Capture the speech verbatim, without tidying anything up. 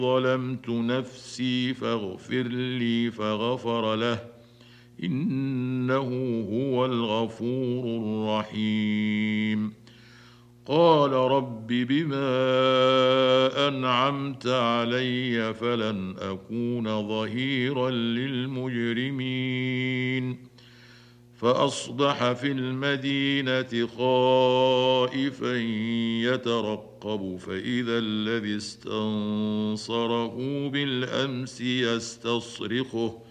ظلمت نفسي فاغفر لي فغفر له إنه هو الغفور الرحيم. قال رب بما أنعمت علي فلن أكون ظهيرا للمجرمين. فأصبح في المدينة خائفا يترقب فإذا الذي استنصره بالأمس يستصرخه